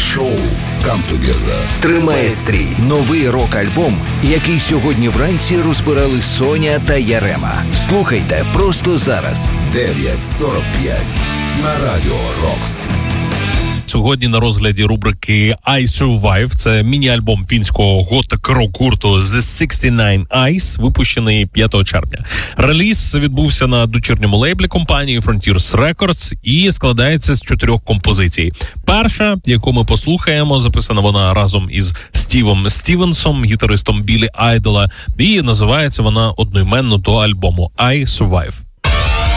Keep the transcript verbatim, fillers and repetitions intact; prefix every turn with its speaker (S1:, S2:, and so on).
S1: Шоу «Come Together» тримає стрій. Новий рок-альбом, який сьогодні вранці розбирали Соня та Ярема. Слухайте просто зараз. дев'ять сорок п'ять на Радіо Рокс.
S2: Сьогодні на розгляді рубрики I Survive. Це міні-альбом фінського готик-рок-гурту The шістдесят дев'ять Eyes, випущений п'ятого червня. Реліз відбувся на дочірньому лейблі компанії Frontiers Records і складається з чотирьох композицій. Перша, яку ми послухаємо, записана вона разом із Стівом Стівенсом, гітаристом Біллі Айдола, і називається вона одноіменно до альбому I Survive.